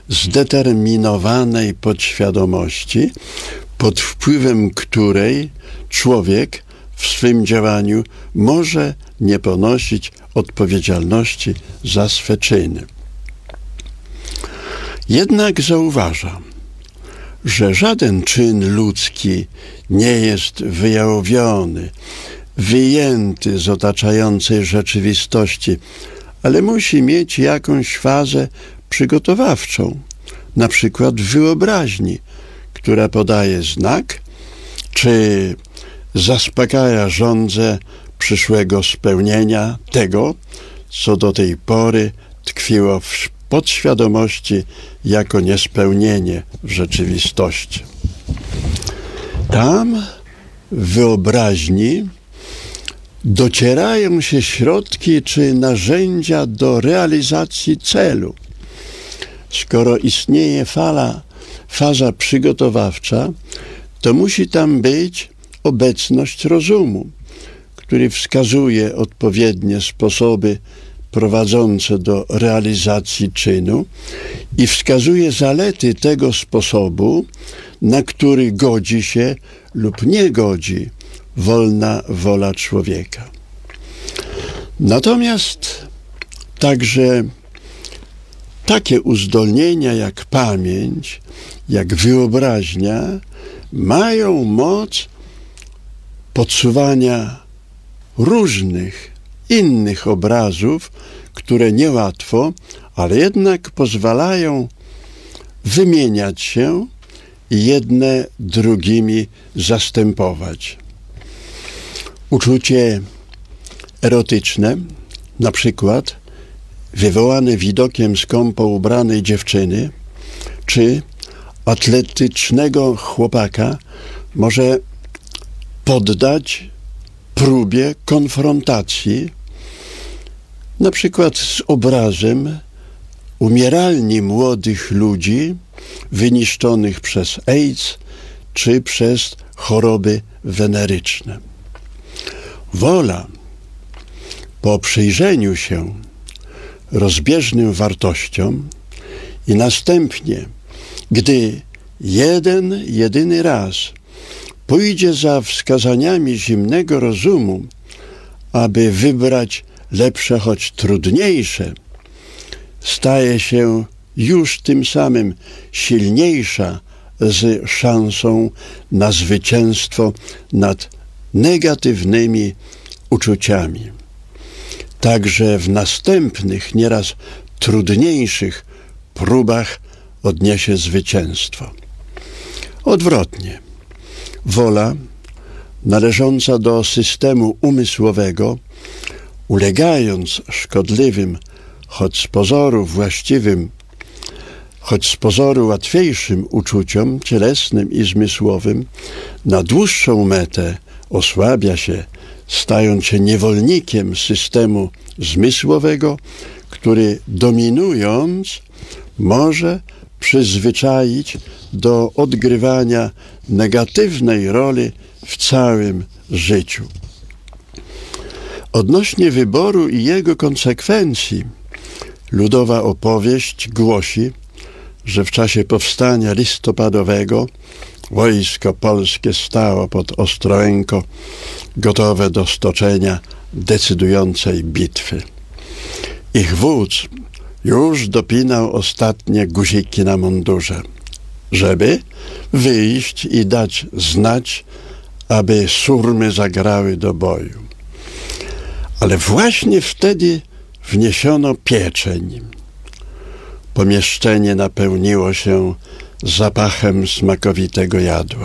zdeterminowanej podświadomości, pod wpływem której człowiek w swym działaniu może nie ponosić odpowiedzialności za swe czyny. Jednak zauważam, że żaden czyn ludzki nie jest wyjałowiony, wyjęty z otaczającej rzeczywistości, ale musi mieć jakąś fazę przygotowawczą, na przykład w wyobraźni, która podaje znak, czy zaspokaja żądzę przyszłego spełnienia tego, co do tej pory tkwiło w podświadomości jako niespełnienie w rzeczywistości. Tam w wyobraźni docierają się środki czy narzędzia do realizacji celu. Skoro istnieje faza przygotowawcza, to musi tam być obecność rozumu, który wskazuje odpowiednie sposoby prowadzące do realizacji czynu i wskazuje zalety tego sposobu, na który godzi się lub nie godzi wolna wola człowieka. Natomiast także takie uzdolnienia jak pamięć, jak wyobraźnia mają moc podsuwania różnych innych obrazów, które niełatwo, ale jednak pozwalają wymieniać się i jedne drugimi zastępować. Uczucie erotyczne, na przykład wywołane widokiem skąpo ubranej dziewczyny, czy atletycznego chłopaka, może poddać próbie konfrontacji, na przykład z obrazem umieralni młodych ludzi wyniszczonych przez AIDS czy przez choroby weneryczne. Wola po przyjrzeniu się rozbieżnym wartościom i następnie, gdy jedyny raz pójdzie za wskazaniami zimnego rozumu, aby wybrać lepsze, choć trudniejsze, staje się już tym samym silniejsza z szansą na zwycięstwo nad negatywnymi uczuciami. Także w następnych, nieraz trudniejszych próbach odniesie zwycięstwo. Odwrotnie, wola należąca do systemu umysłowego, ulegając szkodliwym, choć z pozoru właściwym, choć z pozoru łatwiejszym uczuciom cielesnym i zmysłowym, na dłuższą metę osłabia się, stając się niewolnikiem systemu zmysłowego, który dominując może przyzwyczaić do odgrywania negatywnej roli w całym życiu. Odnośnie wyboru i jego konsekwencji, ludowa opowieść głosi, że w czasie powstania listopadowego wojsko polskie stało pod Ostrołęką, gotowe do stoczenia decydującej bitwy. Ich wódz już dopinał ostatnie guziki na mundurze, żeby wyjść i dać znać, aby surmy zagrały do boju. Ale właśnie wtedy wniesiono pieczeń. Pomieszczenie napełniło się zapachem smakowitego jadła.